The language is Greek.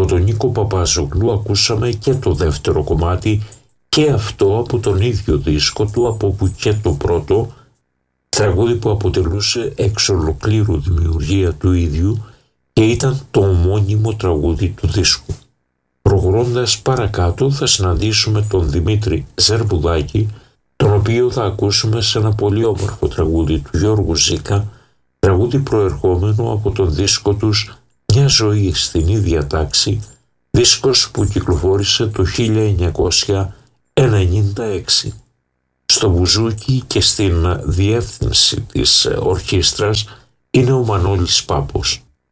τον Νίκο Παπαζογλού ακούσαμε και το δεύτερο κομμάτι και αυτό από τον ίδιο δίσκο του, από όπου και το πρώτο, τραγούδι που αποτελούσε εξ ολοκλήρου δημιουργία του ίδιου και ήταν το ομώνυμο τραγούδι του δίσκου. Προχωρώντας παρακάτω θα συναντήσουμε τον Δημήτρη Ζερβουδάκη, τον οποίο θα ακούσουμε σε ένα πολύ όμορφο τραγούδι του Γιώργου Ζήκα, τραγούδι προερχόμενο από τον δίσκο τους «Μια ζωή στην ίδια τάξη», δίσκος που κυκλοφόρησε το 1996. Στο μπουζούκι και στην διεύθυνση της ορχήστρας είναι ο Μανώλης Πάπος.